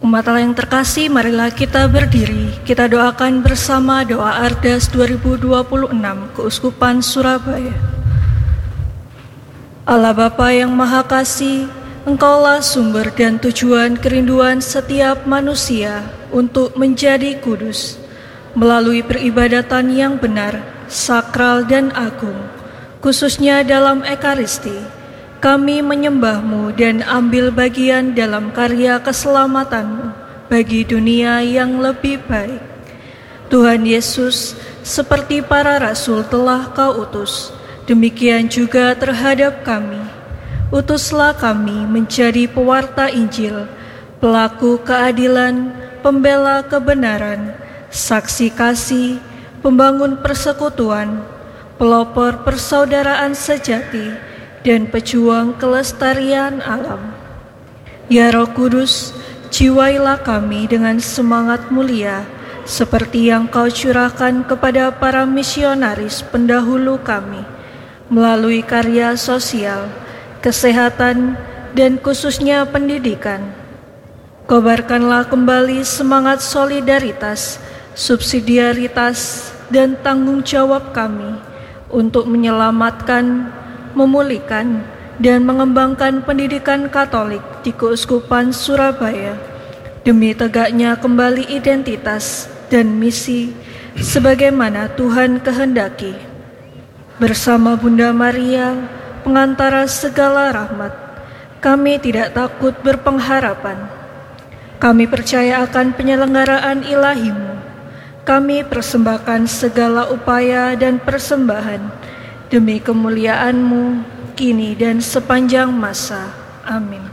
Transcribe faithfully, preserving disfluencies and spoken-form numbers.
Umat Allah yang terkasih, marilah kita berdiri. Kita doakan bersama doa Ardas dua ribu dua puluh enam Keuskupan Surabaya. Allah Bapa yang Maha Kasih, Engkaulah sumber dan tujuan kerinduan setiap manusia untuk menjadi kudus. Melalui peribadatan yang benar, sakral dan agung, khususnya dalam Ekaristi, kami menyembah-Mu dan ambil bagian dalam karya keselamatan-Mu bagi dunia yang lebih baik. Tuhan Yesus, seperti para rasul telah Kau utus, demikian juga terhadap kami. Utuslah kami menjadi pewarta Injil, pelaku keadilan, pembela kebenaran, saksi kasih, pembangun persekutuan, pelopor persaudaraan sejati, dan pejuang kelestarian alam. Ya Roh Kudus, jiwailah kami dengan semangat mulia, seperti yang Kau curahkan kepada para misionaris pendahulu kami, melalui karya sosial, kesehatan, dan khususnya pendidikan. Kobarkanlah kembali semangat solidaritas, subsidiaritas, dan tanggung jawab kami untuk menyelamatkan, memulihkan, dan mengembangkan pendidikan Katolik di Keuskupan Surabaya demi tegaknya kembali identitas dan misi sebagaimana Tuhan kehendaki. Bersama Bunda Maria, pengantara segala rahmat, kami tidak takut berpengharapan. Kami percaya akan penyelenggaraan ilahi-Mu. Kami persembahkan segala upaya dan persembahan demi kemuliaan-Mu, kini dan sepanjang masa. Amin.